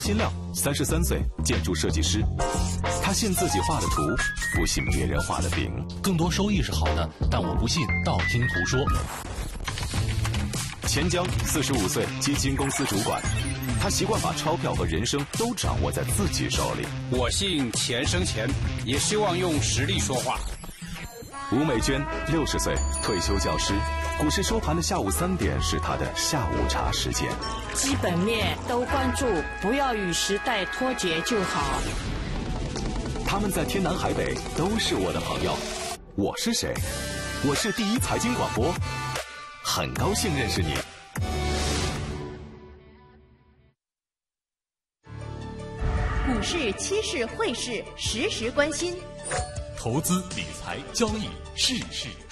新亮，33岁，建筑设计师。他信自己画的图，不信别人画的饼。 更多收益是好的，但我不信道听途说。 钱江，45岁，基金公司主管。他习惯把钞票和人生都掌握在自己手里。 我信钱生钱，也希望用实力说话。 吴美娟，60岁，退休教师。股市收盘的下午3点是她的下午茶时间。 基本面都关注，不要与时代脱节就好。 他们在天南海北都是我的朋友。我是谁？我是第一财经广播，很高兴认识你。 股市、期市、汇市，时时关心。 投资理财交易，事事